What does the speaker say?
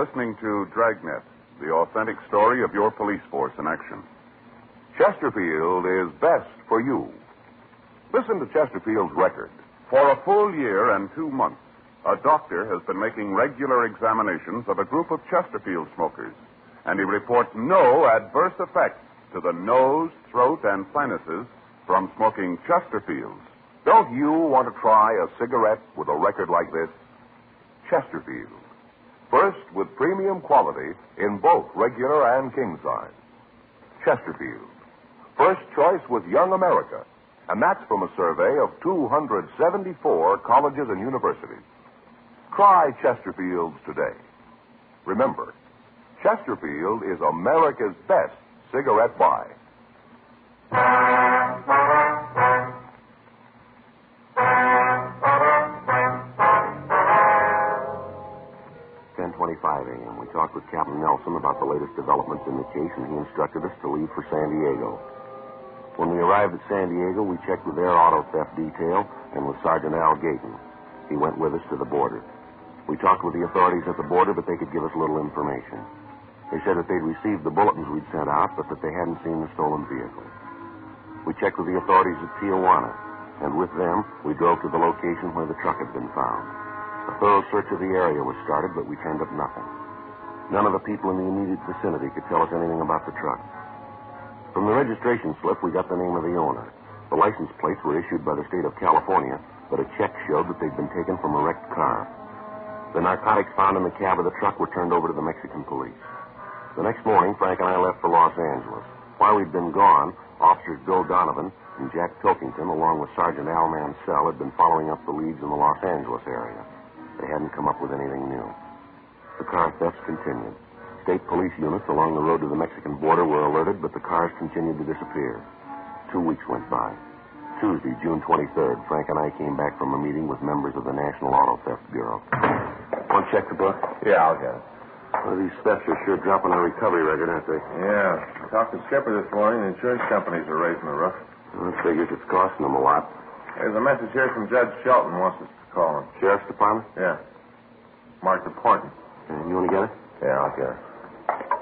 listening to Dragnet, the authentic story of your police force in action. Chesterfield is best for you. Listen to Chesterfield's record. For a full year and 2 months, a doctor has been making regular examinations of a group of Chesterfield smokers, and he reports no adverse effects to the nose, throat, and sinuses from smoking Chesterfields. Don't you want to try a cigarette with a record like this? Chesterfield. First with premium quality in both regular and king size. Chesterfield. First choice with Young America. And that's from a survey of 274 colleges and universities. Try Chesterfields today. Remember, Chesterfield is America's best cigarette buy. 10:25 a.m. We talked with Captain Nelson about the latest developments in the case, and he instructed us to leave for San Diego. When we arrived at San Diego, we checked with their auto theft detail and with Sergeant Al Gayton. He went with us to the border. We talked with the authorities at the border, but they could give us little information. They said that they'd received the bulletins we'd sent out, but that they hadn't seen the stolen vehicle. We checked with the authorities at Tijuana, and with them, we drove to the location where the truck had been found. A thorough search of the area was started, but we turned up nothing. None of the people in the immediate vicinity could tell us anything about the truck. From the registration slip, we got the name of the owner. The license plates were issued by the state of California, but a check showed that they'd been taken from a wrecked car. The narcotics found in the cab of the truck were turned over to the Mexican police. The next morning, Frank and I left for Los Angeles. While we'd been gone, Officers Bill Donovan and Jack Pilkington, along with Sergeant Al Mansell, had been following up the leads in the Los Angeles area. They hadn't come up with anything new. The car thefts continued. State police units along the road to the Mexican border were alerted, but the cars continued to disappear. 2 weeks went by. Tuesday, June 23rd, Frank and I came back from a meeting with members of the National Auto Theft Bureau. Want to check the book? Yeah, I'll get it. Well, these thefts are sure dropping our recovery record, aren't they? Yeah. I talked to Skipper this morning. The insurance companies are raising the roof. Well, that figures it's costing them a lot. There's a message here from Judge Shelton wants us to call him. Sheriff's Department? Yeah. Marked important. You want to get it? Yeah, I'll get it.